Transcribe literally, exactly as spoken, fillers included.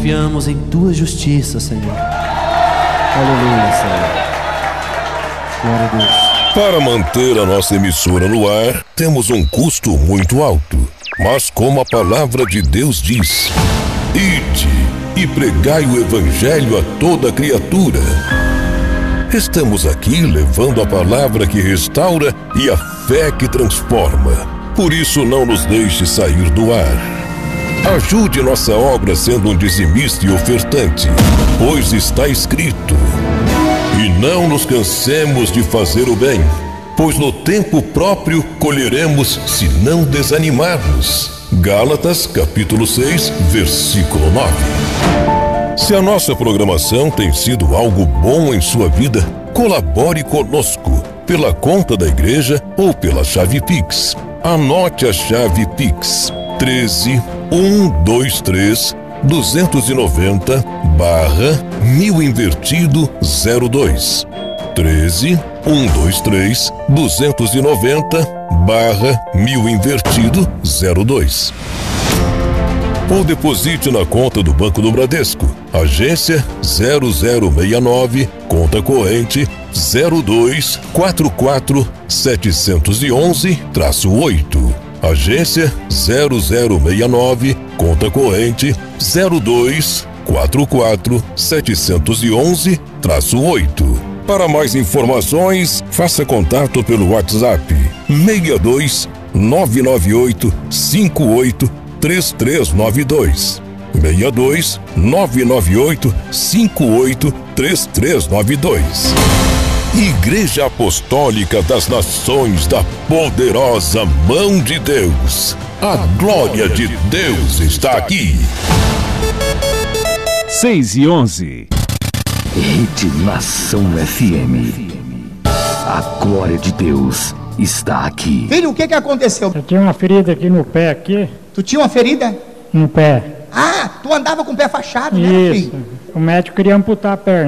confiamos em tua justiça, Senhor. Aleluia, Senhor. Glória a Deus. Para manter a nossa emissora no ar, temos um custo muito alto. Mas como a palavra de Deus diz: ide e pregai o evangelho a toda criatura. Estamos aqui levando a palavra que restaura e a fé que transforma. Por isso não nos deixe sair do ar. Ajude nossa obra sendo um dizimista e ofertante, pois está escrito: e não nos cansemos de fazer o bem, pois no tempo próprio colheremos se não desanimarmos. Gálatas capítulo seis, versículo nove. Se a nossa programação tem sido algo bom em sua vida, colabore conosco pela conta da igreja ou pela chave Pix. Anote a chave Pix: treze, cento e vinte e três, duzentos e noventa, barra mil invertido zero dois. treze, cento e vinte e três, duzentos e noventa, barra mil invertido zero dois. Ou deposite na conta do Banco do Bradesco, agência zero zero seis nove, conta corrente zero dois quatro quatro sete um um oito. Agência zero zero seis nove, conta corrente zero dois quatro quatro sete um um oito. Para mais informações, faça contato pelo WhatsApp seis dois nove nove oito cinco oito três três nove dois. seis dois nove nove oito cinco oito três três nove dois. Igreja Apostólica das Nações da Poderosa Mão de Deus. A glória de Deus está aqui. seis e onze. Rede Nação F M. A glória de Deus está aqui. Filho, o que que aconteceu? Eu tinha uma ferida aqui no pé aqui. Tu tinha uma ferida? No pé. Ah, tu andava com o pé fachado, né, filho? Isso. O médico queria amputar a perna.